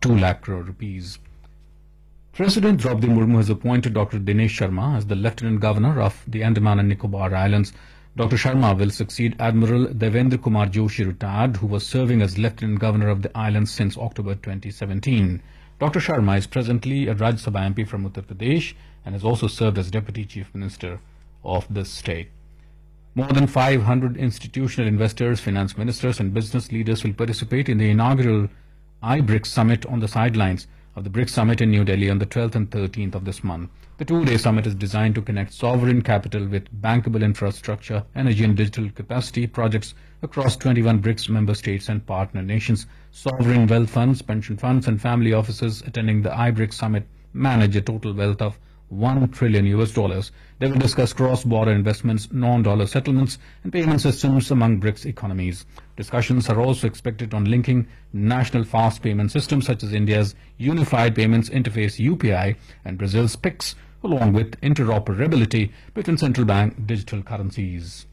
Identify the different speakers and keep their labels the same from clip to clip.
Speaker 1: 2 lakh crore rupees. President Draupadi Murmu has appointed Dr. Dinesh Sharma as the Lieutenant Governor of the Andaman and Nicobar Islands. Dr. Sharma will succeed Admiral Devendra Kumar Joshi, retired, who was serving as Lieutenant Governor of the islands since October 2017. Dr. Sharma is presently a Rajya Sabha MP from Uttar Pradesh and has also served as Deputy Chief Minister of the state. More than 500 institutional investors, finance ministers and business leaders will participate in the inaugural iBRICS Summit on the sidelines of the BRICS Summit in New Delhi on the 12th and 13th of this month. The two-day summit is designed to connect sovereign capital with bankable infrastructure, energy and digital capacity projects across 21 BRICS member states and partner nations. Sovereign wealth funds, pension funds and family offices attending the iBRICS Summit manage a total wealth of $1 trillion. They will discuss cross-border investments, non-dollar settlements and payment systems among BRICS economies. Discussions are also expected on linking national fast payment systems such as India's Unified Payments Interface UPI and Brazil's PIX, along with interoperability between central bank digital currencies.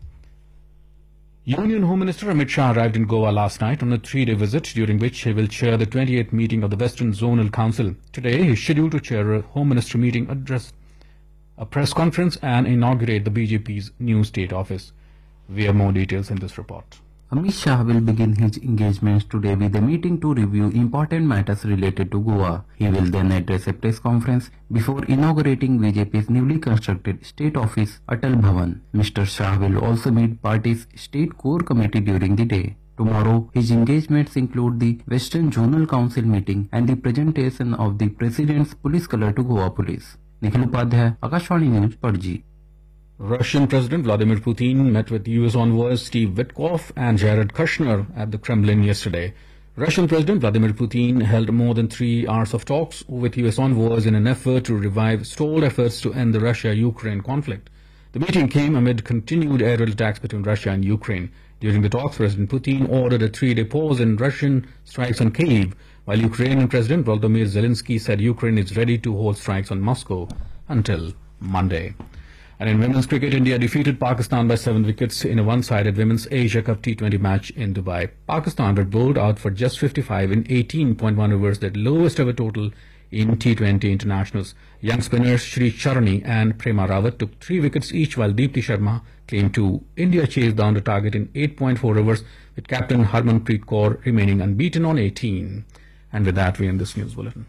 Speaker 1: Union Home Minister Amit Shah arrived in Goa last night on a 3-day visit, during which he will chair the 28th meeting of the Western Zonal Council. Today, he is scheduled to chair a Home Ministry meeting, address a press conference and inaugurate the BJP's new state office. We have more details in this report.
Speaker 2: Amit Shah will begin his engagements today with a meeting to review important matters related to Goa. He will then address a press conference before inaugurating BJP's newly constructed state office, Atal Bhavan. Mr. Shah will also meet party's state core committee during the day. Tomorrow, his engagements include the Western Zonal Council meeting and the presentation of the President's Police Colour to Goa Police. Nikhil Upadhyay, Akashvani News, Padji.
Speaker 1: Russian President Vladimir Putin met with U.S. envoys Steve Witkoff and Jared Kushner at the Kremlin yesterday. Russian President Vladimir Putin held more than 3 hours of talks with U.S. envoys in an effort to revive stalled efforts to end the Russia-Ukraine conflict. The meeting came amid continued aerial attacks between Russia and Ukraine. During the talks, President Putin ordered a 3-day pause in Russian strikes on Kyiv, while Ukrainian President Volodymyr Zelensky said Ukraine is ready to hold strikes on Moscow until Monday. And in women's cricket, India defeated Pakistan by 7 wickets in a one-sided Women's Asia Cup T20 match in Dubai. Pakistan were bowled out for just 55 in 18.1 overs, the lowest ever total in T20 internationals. Young spinners Shri Charani and Prema Rawat took 3 wickets each, while Deepti Sharma claimed 2. India chased down the target in 8.4 overs, with captain Harmanpreet Kaur remaining unbeaten on 18. And with that, we end this news bulletin.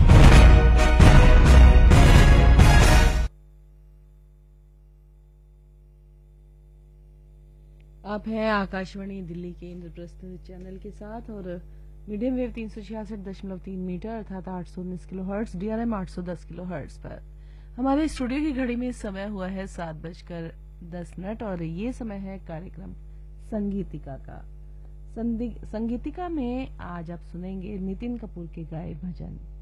Speaker 3: आप हैं आकाशवाणी दिल्ली के Indraprastha channel के साथ और medium wave 366.3 metre अर्थात 819 kilohertz DRM 810 kilohertz पर हमारे studio की घड़ी में समय हुआ है 7:10 और ये समय है कार्यक्रम संगीतिका का। संगीतिका में आज आप सुनेंगे नितिन कपूर के गाए भजन।